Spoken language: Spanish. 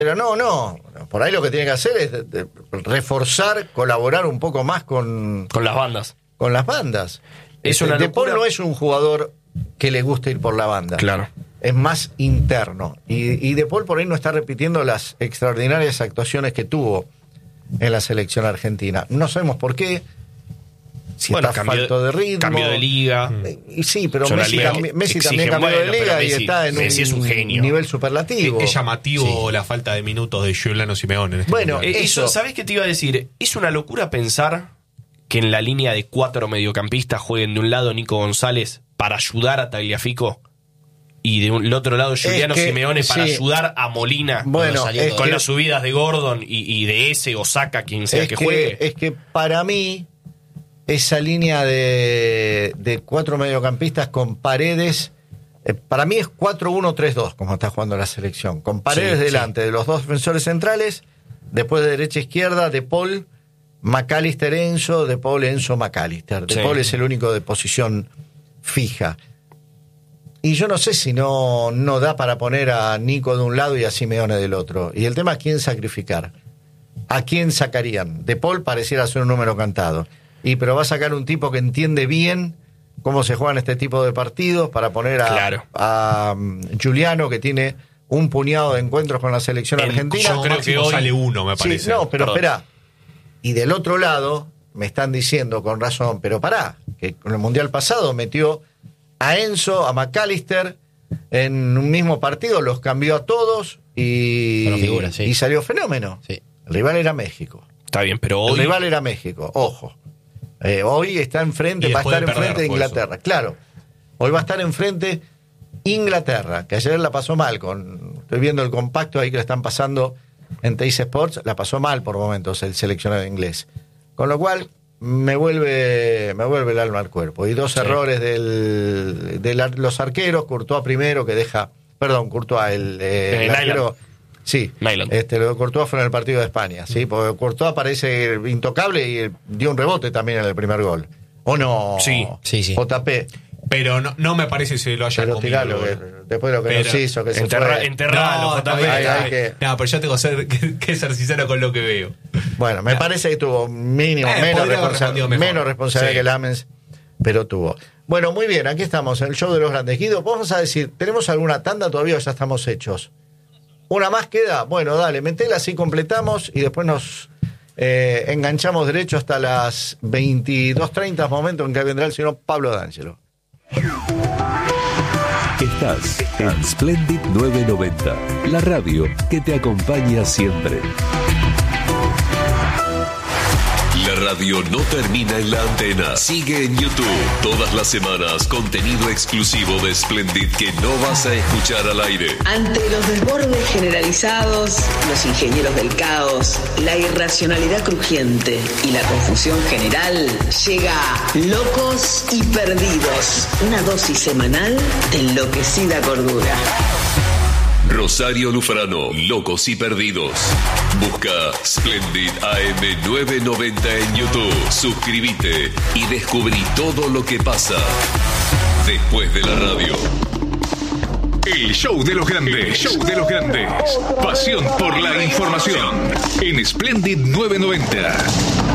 Pero no. Por ahí lo que tiene que hacer es reforzar, colaborar un poco más con las bandas. Con las bandas. Es una De Paul locura. no es un jugador que le gusta ir por la banda. Claro. Es más interno. Y De Paul por ahí no está repitiendo las extraordinarias actuaciones que tuvo en la selección argentina. No sabemos por qué. Si está falto de ritmo. Cambio de liga. Y sí, pero Messi también cambió de liga y está en un nivel superlativo. Es llamativo la falta de minutos de Giuliano Simeone. En este bueno, mundial. eso, ¿sabés qué te iba a decir? Es una locura pensar que en la línea de 4 mediocampistas jueguen de un lado Nico González para ayudar a Tagliafico y del otro lado Giuliano Simeone para ayudar a Molina con las subidas de Gordon y de ese o Saka, quien sea que juegue. Es que para mí esa línea de 4 mediocampistas con Paredes, para mí es 4-1-3-2 como está jugando la selección, con Paredes delante de los 2 defensores centrales, después de derecha a izquierda De Paul, McAllister, Enzo, De Paul, Enzo, McAllister. De Paul es el único de posición fija. Y yo no sé si no da para poner a Nico de un lado y a Simeone del otro. Y el tema es quién sacrificar. ¿A quién sacarían? De Paul pareciera ser un número cantado. Pero va a sacar un tipo que entiende bien cómo se juegan este tipo de partidos para poner a Giuliano, que tiene un puñado de encuentros con la selección argentina. Yo creo que hoy sale uno, me parece. Sí, no, pero espera. Y del otro lado me están diciendo con razón, pero pará, que con el Mundial pasado metió a Enzo, a McAllister en un mismo partido, los cambió a todos y salió fenómeno. Sí. El rival era México. Está bien, pero hoy... El rival era México, ojo. Hoy está enfrente, va a estar enfrente de Inglaterra. Claro, hoy va a estar enfrente Inglaterra, que ayer la pasó mal. Estoy viendo el compacto ahí que le están pasando en Teis Sports, la pasó mal por momentos el seleccionado inglés. Con lo cual me vuelve el alma al cuerpo. Y 2 errores de los arqueros, Courtois primero, que deja... Perdón, Courtois, el arquero... Sí, lo de Courtois fue en el partido de España, ¿sí? Porque Courtois parece intocable y dio un rebote también en el primer gol. ¿O no? Sí. JP. Pero no me parece que se lo haya comido. Tiralo, después de lo que nos hizo, que enterralo, JP. No, pero yo tengo que ser sincero con lo que veo. Bueno, me parece que tuvo menos responsabilidad que Lamens, pero tuvo. Bueno, muy bien, aquí estamos en el show de los grandes. Guido, vamos a decir, ¿tenemos alguna tanda todavía o ya estamos hechos? ¿Una más queda? Bueno, dale, metela, así completamos y después nos enganchamos derecho hasta las 22:30, momento en que vendrá el señor Pablo D'Angelo. Estás en Splendid 990, la radio que te acompaña siempre. La radio no termina en la antena. Sigue en YouTube. Todas las semanas, contenido exclusivo de Splendid que no vas a escuchar al aire. Ante los desbordes generalizados, los ingenieros del caos, la irracionalidad crujiente y la confusión general, llega Locos y Perdidos. Una dosis semanal de enloquecida cordura. Rosario Lufrano, Locos y Perdidos. Busca Splendid AM 990 en YouTube. Suscríbete y descubrí todo lo que pasa después de la radio. El show de los grandes. Show de los grandes. Pasión por la información. En Splendid 990.